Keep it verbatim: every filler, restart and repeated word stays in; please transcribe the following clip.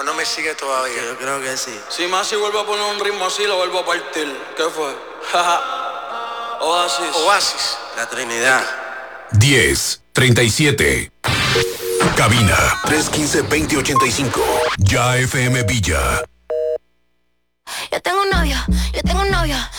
¿O no me sigue todavía? Yo creo que sí. Si más si vuelvo a poner un ritmo así, lo vuelvo a partir. ¿Qué fue? Oasis. Oasis. La Trinidad. diez, treinta y siete. Cabina tres uno cinco, dos cero ocho cinco. Ya F M Villa. Yo tengo un novio, yo tengo un novio.